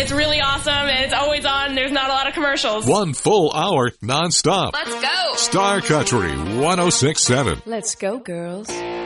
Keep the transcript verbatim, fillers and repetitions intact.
it's really awesome, and it's always on. There's not a lot of commercials. One full hour nonstop. Let's go. Star Country one oh six point seven. Let's go, girls.